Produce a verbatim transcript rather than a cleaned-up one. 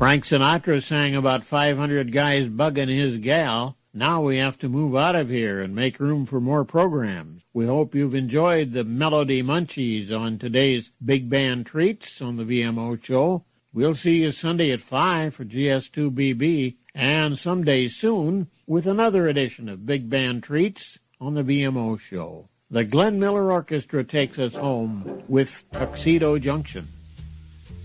Frank Sinatra sang about five hundred guys bugging his gal. Now we have to move out of here and make room for more programs. We hope you've enjoyed the Melody Munchies on today's Big Band Treats on the V M O Show. We'll see you Sunday at five for G S two B B and someday soon with another edition of Big Band Treats on the V M O Show. The Glenn Miller Orchestra takes us home with Tuxedo Junction.